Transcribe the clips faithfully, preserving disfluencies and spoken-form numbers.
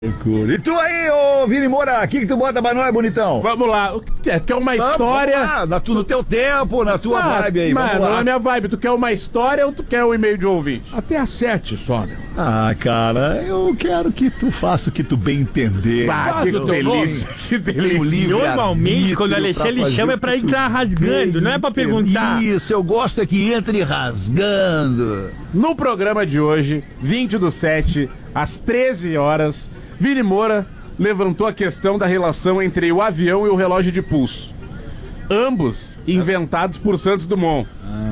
E tu aí, ô Vini Moura, o que que tu bota pra nós, bonitão? Vamos lá, o que tu quer? Tu quer uma Vamos, história? Vamos lá, na tu, no teu tempo, na tua Ah, vibe aí, vamos mano, lá. na minha vibe, tu quer uma história ou tu quer um e-mail de ouvinte? Até às sete só, meu. Ah, cara, eu quero que tu faça o que tu bem entender. Ah, que o teu delícia, que Tem o delícia. livre Normalmente, arbítrio quando o Alexandre pra chama, é fazer pra o que tu entrar rasgando, bem não é pra entender. perguntar. Isso, eu gosto é que entre rasgando. No programa de hoje, vinte do sete, às treze horas, Vini Moura levantou a questão da relação entre o avião e o relógio de pulso. Ambos inventados por Santos Dumont.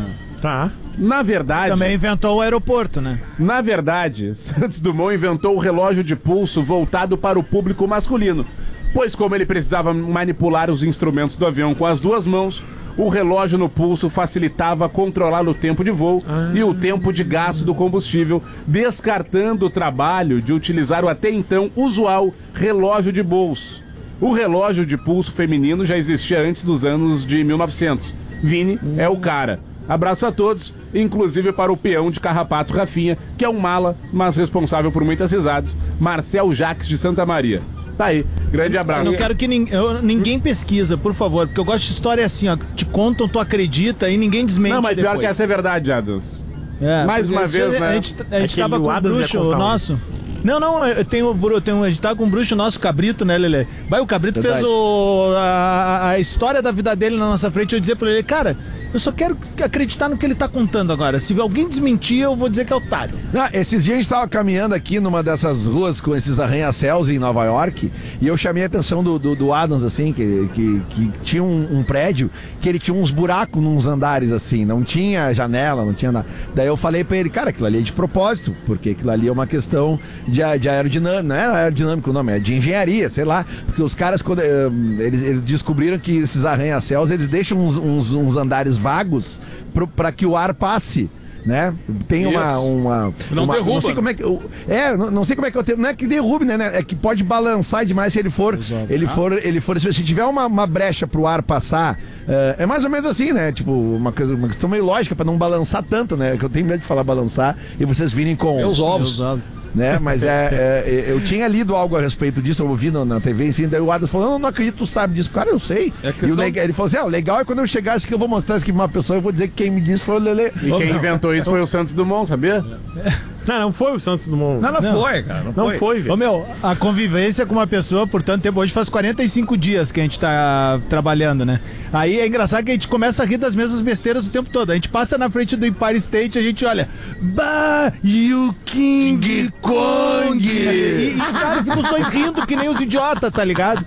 Tá. Na verdade, Também inventou o aeroporto, né? na verdade, Santos Dumont inventou o relógio de pulso voltado para o público masculino, pois como ele precisava manipular os instrumentos do avião com as duas mãos, o relógio no pulso facilitava controlar o tempo de voo ah. e o tempo de gasto do combustível, descartando o trabalho de utilizar o até então usual relógio de bolso. O relógio de pulso feminino já existia antes dos anos de mil e novecentos. Vini hum. é o cara. Abraço a todos, inclusive para o peão de carrapato Rafinha, que é um mala, mas responsável por muitas risadas, Marcel Jacques de Santa Maria. Tá aí, grande abraço. Eu não quero que nin- eu, ninguém pesquisa, por favor, porque eu gosto de história assim, ó. Te contam, tu acredita e ninguém desmente Não, mas pior depois. que essa é verdade, Adams. É, mais porque uma se vez, a, né? A gente, a gente Aquele tava com um Adams ia bruxo contar um. nosso. Não, não, eu tenho, Bru- tenho, a gente tava com um bruxo nosso, Cabrito, né, Lelê? Vai, o Cabrito Verdade. fez o, a, a história da vida dele na nossa frente. Eu dizer pra ele, cara, eu só quero acreditar no que ele tá contando agora. Se alguém desmentir, eu vou dizer que é otário. Ah, esses dias a gente tava caminhando aqui numa dessas ruas com esses arranha-céus em Nova York e eu chamei a atenção do, do, do Adams, assim, que, que, que tinha um, um prédio que ele tinha uns buracos nos andares, assim, não tinha janela, não tinha nada. Daí eu falei pra ele, cara, aquilo ali é de propósito, porque aquilo ali é uma questão de, de aerodinâmica, não era aerodinâmico o nome, é de engenharia, sei lá, porque os caras, quando, eh, eles, eles descobriram que esses arranha-céus, eles deixam uns, uns, uns andares vagos para que o ar passe, né? Tem uma, Isso. uma, Não uma derruba. não sei como é que é, não, não sei como é que eu tenho, não é que derrube, né, né? É que pode balançar demais se ele for, ele for, ele for, se tiver uma, uma brecha pro ar passar, é, é mais ou menos assim, né? Tipo, uma coisa, uma questão meio lógica para não balançar tanto, né? Que eu tenho medo de falar balançar e vocês virem com Meus ovos. Meus ovos. né? Mas é, é, eu tinha lido algo a respeito disso, eu ouvi na, na T V, enfim, daí o Adams falou, não, não acredito, tu sabe disso. Cara, eu sei. É E questão- o legal, ele falou assim, ah, o legal é quando eu chegar, acho que eu vou mostrar isso aqui pra uma pessoa, eu vou dizer que quem me disse foi o Lelê. E quem inventou isso foi o Santos Dumont, sabia? Não, não foi o Santos Dumont. Não, não, Não. foi, cara. Não, Não foi. foi, Ô velho. meu, a convivência com uma pessoa por tanto tempo, hoje faz quarenta e cinco dias que a gente tá trabalhando, né? Aí é engraçado que a gente começa a rir das mesmas besteiras o tempo todo. A gente passa na frente do Empire State, a gente olha, bah, e o King Kong! E, e cara, fica os dois rindo que nem os idiotas, tá ligado?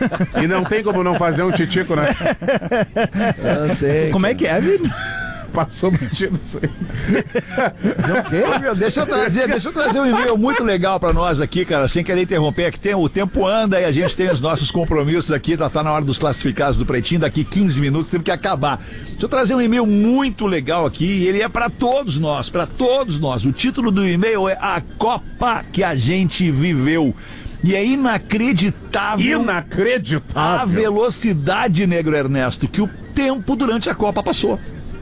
E não tem como não fazer um titico, né? Não tem. Como é que é, Vini? Passou metido isso aí. Ô, meu, deixa eu trazer, deixa eu trazer um e-mail muito legal pra nós aqui, cara, sem querer interromper, é que tem, o tempo anda e a gente tem os nossos compromissos aqui, tá, tá na hora dos classificados do Pretinho, daqui quinze minutos temos que acabar. Deixa eu trazer um e-mail muito legal aqui, e ele é pra todos nós, pra todos nós. O título do e-mail é A Copa que a gente viveu. E é inacreditável a Inacreditável. velocidade, Negro Ernesto, que o tempo durante a Copa passou.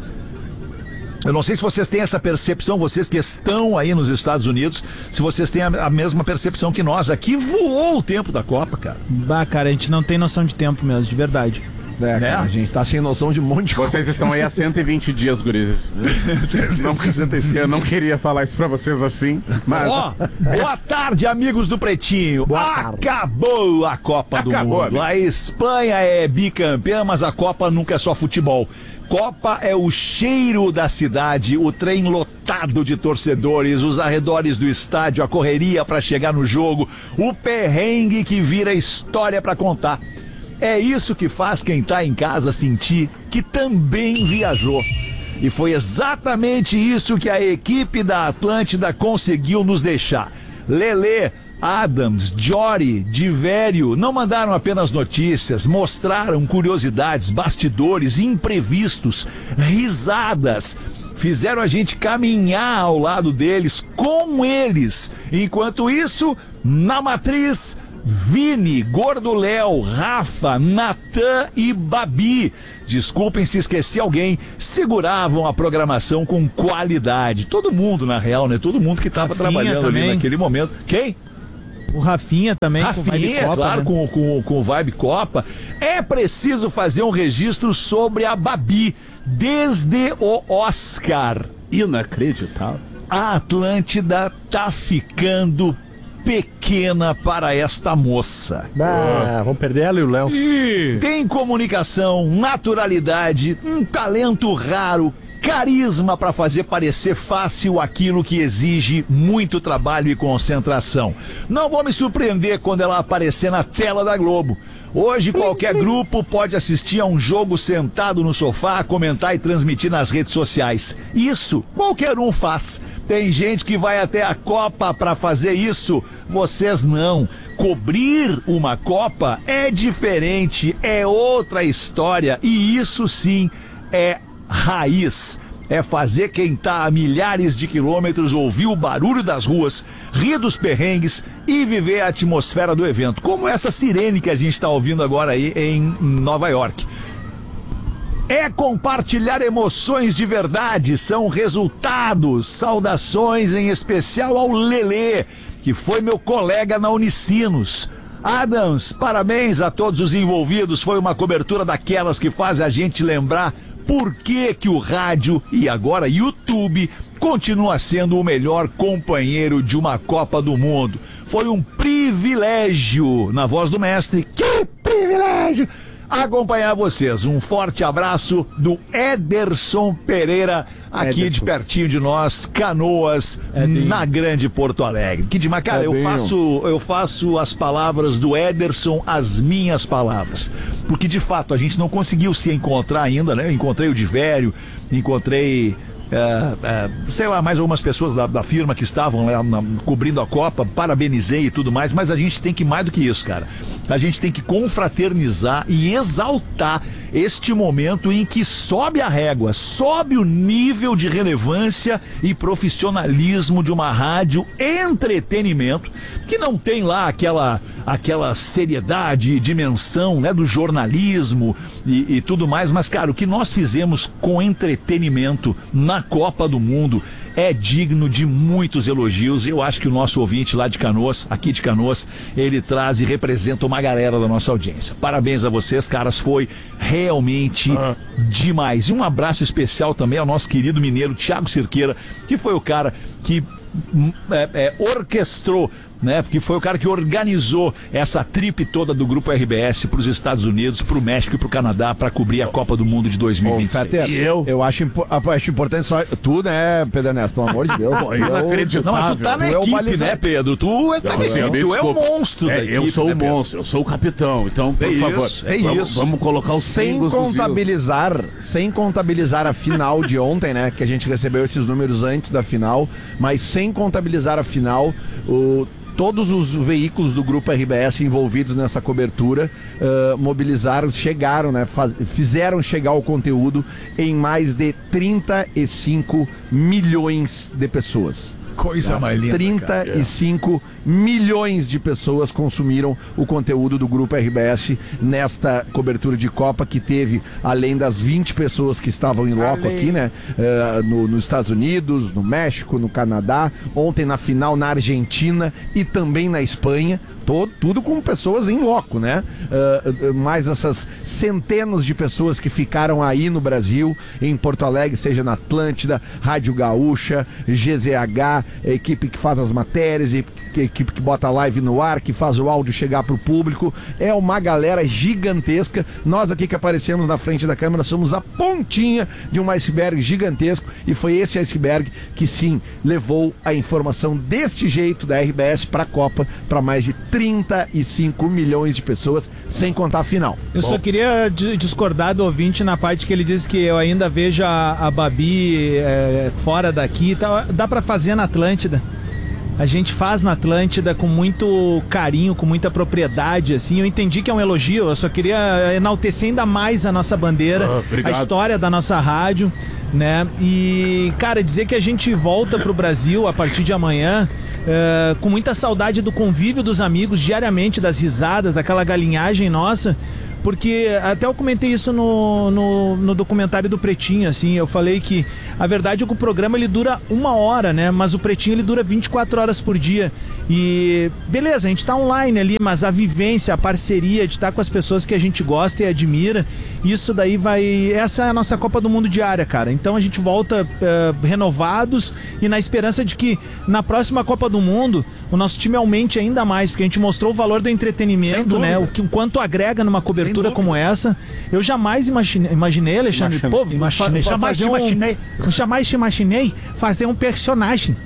Eu não sei se vocês têm essa percepção, vocês que estão aí nos Estados Unidos, se vocês têm a, a mesma percepção que nós. Aqui voou o tempo da Copa, cara. Bah, cara, a gente não tem noção de tempo mesmo, de verdade. É, cara, a gente tá sem noção de um monte de coisa. Vocês estão aí há cento e vinte dias, gurizes. Não, sessenta e cinco. eu não queria falar isso pra vocês assim, mas... Ó, boa tarde, amigos do Pretinho. Acabou a Copa do Acabou, Mundo. amigo. A Espanha é bicampeã, mas a Copa nunca é só futebol. Copa é o cheiro da cidade, o trem lotado de torcedores, os arredores do estádio, a correria para chegar no jogo, o perrengue que vira história para contar. É isso que faz quem tá em casa sentir que também viajou. E foi exatamente isso que a equipe da Atlântida conseguiu nos deixar. Lelê, Adams, Jory, Divério não mandaram apenas notícias, mostraram curiosidades, bastidores, imprevistos, risadas. Fizeram a gente caminhar ao lado deles, com eles. Enquanto isso, na matriz, Vini, Gordo Léo, Rafa, Natan e Babi, desculpem se esqueci alguém, seguravam a programação com qualidade. Todo mundo, na real, né? Todo mundo que estava Rafinha trabalhando também. ali naquele momento. Quem? O Rafinha também, com Vibe Rafinha, Copa, claro, né? com, com, com Vibe Copa. É preciso fazer um registro sobre a Babi, desde o Oscar. Inacreditável. A Atlântida tá ficando pequena para esta moça. Ah, vamos perder ela e o Léo. Tem comunicação, naturalidade, um talento raro, carisma para fazer parecer fácil aquilo que exige muito trabalho e concentração. Não vou me surpreender quando ela aparecer na tela da Globo. Hoje qualquer grupo pode assistir a um jogo sentado no sofá, comentar e transmitir nas redes sociais. Isso qualquer um faz. Tem gente que vai até a Copa para fazer isso. Vocês não. Cobrir uma Copa é diferente, é outra história e isso sim é raiz. É fazer quem tá a milhares de quilômetros ouvir o barulho das ruas, rir dos perrengues e viver a atmosfera do evento, como essa sirene que a gente tá ouvindo agora aí em Nova York. É compartilhar emoções de verdade, são resultados. Saudações em especial ao Lelê, que foi meu colega na Unicinos. Adams, parabéns a todos os envolvidos, foi uma cobertura daquelas que faz a gente lembrar por que que o rádio e agora YouTube continua sendo o melhor companheiro de uma Copa do Mundo. Foi um privilégio, na voz do mestre, que privilégio, acompanhar vocês. Um forte abraço do Ederson Pereira, aqui Ederson. de pertinho de nós, Canoas, Edinho. na grande Porto Alegre. Que demais, cara, eu Edinho. faço, eu faço as palavras do Ederson as minhas palavras. Porque de fato a gente não conseguiu se encontrar ainda, né? Eu encontrei o Divério, encontrei É, é, sei lá, mais algumas pessoas da, da firma que estavam lá na, cobrindo a Copa, parabenizei e tudo mais, mas a gente tem que mais do que isso, cara. A gente tem que confraternizar e exaltar este momento em que sobe a régua, sobe o nível de relevância e profissionalismo de uma rádio entretenimento, que não tem lá aquela, aquela seriedade e dimensão, né, do jornalismo e, e tudo mais, mas, cara, o que nós fizemos com entretenimento na Copa do Mundo é digno de muitos elogios. Eu acho que o nosso ouvinte lá de Canoas, aqui de Canoas, ele traz e representa uma galera da nossa audiência. Parabéns a vocês, caras, foi realmente ah. demais. E um abraço especial também ao nosso querido mineiro Thiago Cirqueira, que foi o cara que é, é, orquestrou, né? Porque foi o cara que organizou essa trip toda do Grupo R B S para os Estados Unidos, para o México e para o Canadá para cobrir a Copa do Mundo de dois mil e vinte e seis. Ô, Fetter, eu? Eu acho, impo acho importante só tu, né, Pedro Ernesto, pelo amor de Deus. Pô, inacreditável. Não, mas tu tá na Tu é o equipe, balizador. né, Pedro? Tu é, tá na Sim, equipe, tu é o desculpa. monstro É, da equipe. eu sou né, o Pedro? monstro, eu sou o capitão. Então, por É favor, isso, é vamos, isso. vamos colocar os Sem pingos nos is. contabilizar, sem contabilizar a final de ontem, né? Que a gente recebeu esses números antes da final, mas sem contabilizar a final, o, todos os veículos do Grupo R B S envolvidos nessa cobertura uh, mobilizaram, chegaram, né? Faz, fizeram chegar o conteúdo em mais de trinta e cinco milhões de pessoas. Coisa mais linda, trinta e cinco milhões de pessoas consumiram o conteúdo do Grupo R B S nesta cobertura de Copa, que teve, além das vinte pessoas que estavam em loco aqui, né? Uh, no, nos Estados Unidos, no México, no Canadá, ontem na final na Argentina e também na Espanha. Todo, tudo com pessoas em loco, né? Uh, uh, mais essas centenas de pessoas que ficaram aí no Brasil, em Porto Alegre, seja na Atlântida, Rádio Gaúcha, G Z H, a equipe que faz as matérias, a equipe que bota a live no ar, que faz o áudio chegar pro público. É uma galera gigantesca. Nós aqui que aparecemos na frente da câmera somos a pontinha de um iceberg gigantesco, e foi esse iceberg que sim levou a informação deste jeito da R B S para a Copa para mais de trinta e cinco milhões de pessoas, sem contar a final. Eu Bom. só queria discordar do ouvinte na parte que ele disse que eu ainda vejo a, a Babi é, fora daqui. Tá, dá pra fazer na Atlântida. A gente faz na Atlântida com muito carinho, com muita propriedade, assim. Eu entendi que é um elogio, eu só queria enaltecer ainda mais a nossa bandeira, ah, a história da nossa rádio, né? E, cara, dizer que a gente volta pro Brasil a partir de amanhã Uh, com muita saudade do convívio dos amigos diariamente, das risadas, daquela galinhagem nossa, porque até eu comentei isso no, no, no documentário do Pretinho, assim, eu falei que a verdade é que o programa ele dura uma hora, né, mas o Pretinho ele dura vinte e quatro horas por dia e beleza, a gente tá online ali, mas a vivência, a parceria de estar com as pessoas que a gente gosta e admira, isso daí vai, essa é a nossa Copa do Mundo diária, cara, então a gente volta uh, renovados e na esperança de que na próxima Copa do Mundo o nosso time aumente ainda mais, porque a gente mostrou o valor do entretenimento, né, o, que, o quanto agrega numa cobertura como essa. Eu jamais imaginei, imaginei Alexandre, Imagine, pô, imaginei, fa, jamais fazer imaginei. Um, jamais imaginei fazer um personagem,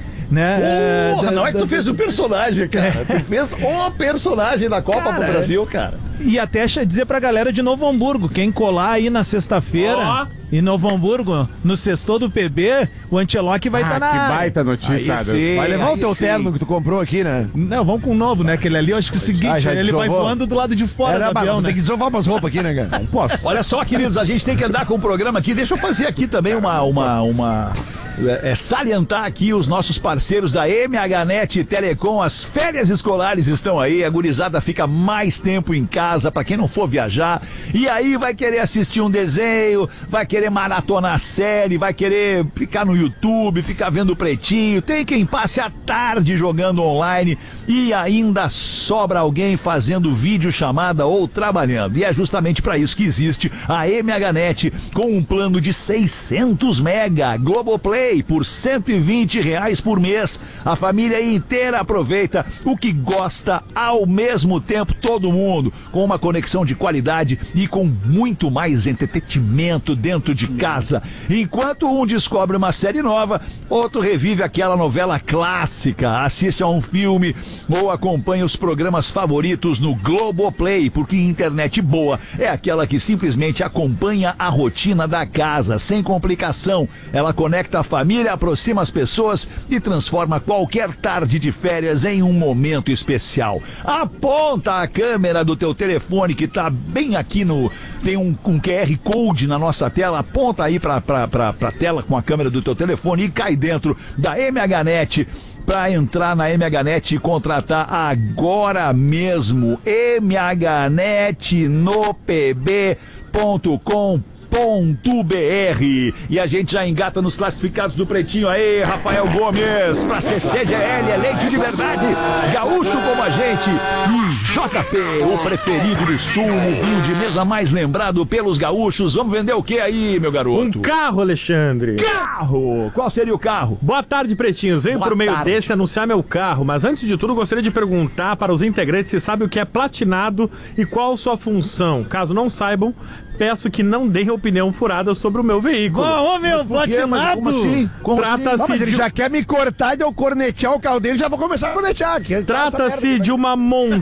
né? Porra, é, não é que tu da, fez o personagem, cara. Tu fez o personagem da Copa Cara, pro Brasil, cara. E até dizer pra galera de Novo Hamburgo, quem colar aí na sexta-feira oh. em Novo Hamburgo, no sexto do P B, o Ancelotti vai estar Ah, tá na que área. baita notícia, Aí Adams. sim. Vai levar Aí o teu sim. terno que tu comprou aqui, né? Não, vamos com o novo, né? Aquele ali, eu acho que é o seguinte, Ah, já ele vai desovou? voando do lado de fora Era, do avião, mas né? tem que desovar umas roupas aqui, né, cara? Posso. Olha só, queridos, a gente tem que andar com o programa aqui. Deixa eu fazer aqui também uma... uma, uma é, salientar aqui os nossos parceiros da M H Net Telecom. As férias escolares estão aí, a gurizada fica mais tempo em casa, pra quem não for viajar. E aí vai querer assistir um desenho, vai querer maratonar a série, vai querer ficar no YouTube, ficar vendo o Pretinho. Tem quem passe a tarde jogando online e ainda sobra alguém fazendo videochamada ou trabalhando. E é justamente para isso que existe a M H Net com um plano de seiscentos mega Globoplay por cento e vinte reais por mês. A família inteira aproveita o que gosta ao mesmo tempo, todo mundo, com uma conexão de qualidade e com muito mais entretenimento dentro de casa. Enquanto um descobre uma série nova, outro revive aquela novela clássica, assiste a um filme ou acompanha os programas favoritos no Globoplay, porque internet boa é aquela que simplesmente acompanha a rotina da casa, sem complicação. Ela conecta a família, aproxima as pessoas e transforma qualquer tarde de férias em um momento especial. Aponta a câmera do teu telefone que tá bem aqui no... Tem um, um Q R Code na nossa tela, aponta aí pra, pra, pra, pra tela com a câmera do teu telefone e cai dentro da M H Net para entrar na M H Net e contratar agora mesmo. M H Net no p b ponto com ponto b r. E a gente já engata nos classificados do Pretinho. Aí, Rafael Gomes, pra C C G L, é leite de verdade, gaúcho como a gente. E J P, o preferido do Sul, o vinho de mesa mais lembrado pelos gaúchos. Vamos vender o que aí, meu garoto? Um carro, Alexandre. Carro! Qual seria o carro? Boa tarde, pretinhos. Venho Boa por meio tarde. desse anunciar meu carro, mas antes de tudo gostaria de perguntar para os integrantes se sabem o que é platinado e qual sua função. Caso não saibam, peço que não deem opinião furada sobre o meu veículo. Ô, meu, Por quê? Mas platinado! como assim? Como assim? Não, Trata-se mas ele de... já quer me cortar e eu cornetear o carro dele, já vou começar a cornetear aqui. Trata-se de uma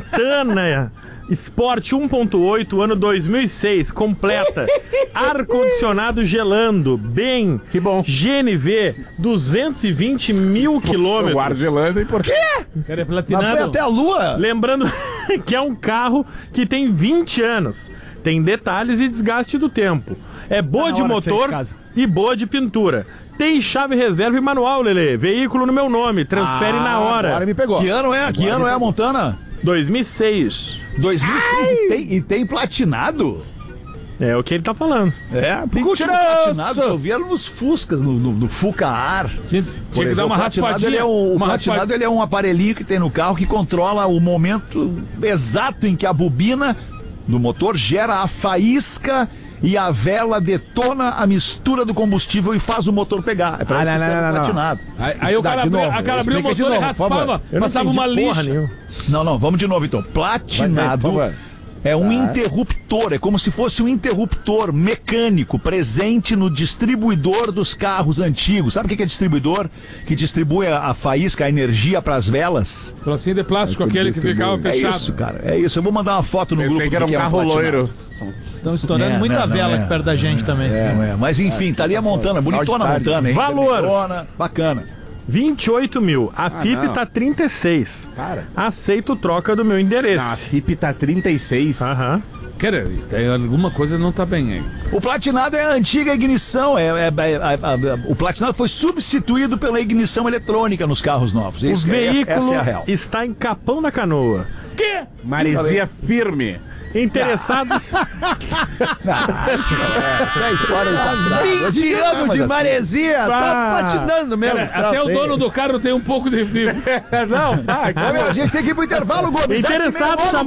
Montana Sport um ponto oito, ano dois mil e seis, completa. Ar-condicionado gelando, bem. Que bom. G N V, duzentos e vinte mil quilômetros. O ar gelando é importante. Cara, é Mas foi platinado. até a lua. Lembrando que é um carro que tem vinte anos. Tem detalhes e desgaste do tempo. É boa Tá na de hora de sair de motor casa. e boa de pintura. Tem chave reserva e manual, Lelê. Veículo no meu nome. Transfere na hora. Agora me pegou. Que ano é? Que ano é a Montana? dois mil e seis. dois mil e seis e tem, e tem platinado? É o que ele tá falando. É, porque o último platinado que eu vi era nos Fuscas, no, no, no Fuca-Ar. Tinha, Por tinha que dar exemplo, uma o platinado, raspadinha. ele é um, o uma platinado raspa- ele é um aparelhinho que tem no carro que controla o momento exato em que a bobina do motor gera a faísca e a vela detona a mistura do combustível e faz o motor pegar. É pra Ah, isso não, que não, serve não, o não. platinado. Aí, aí o Dá, cara de abriu, novo, a cara abriu o explica de motor e novo, por favor. raspava, Eu não passava entendi uma porra lixa. nenhuma. Não, não, vamos de novo então. Vai, Platinado por favor. é um interruptor, é como se fosse um interruptor mecânico presente no distribuidor dos carros antigos. Sabe o que é distribuidor? Que distribui a, a faísca, a energia para as velas. Trocinho de plástico, aquele que ficava É fechado. isso, cara. É isso. Eu vou mandar uma foto no Pensei grupo que era do um é carro platinado. loiro. Estão estourando É, muita não, não, vela é. aqui perto da gente também. Não é, mas enfim, tá ali a Montana, bonitona a Montana, hein? Valor. Vermelhona, bacana. vinte e oito mil. A F I P não. tá trinta e seis. Cara. Aceito troca do meu Não, a endereço. F I P tá trinta e seis. Aham. Cara, tem alguma coisa não tá bem aí. O platinado é a antiga ignição, é, é- é- a- a- o platinado foi substituído pela ignição eletrônica nos carros novos. O Isso, é- veículo essa é a real. está em Capão da Canoa. Quê? Maresia firme. Interessados. Essa é a história do passado. vinte anos de maresia, só patinando mesmo. Até o dono do carro tem um pouco de. de... Não, vai. A gente tem que ir pro intervalo, Gomes. Interessados,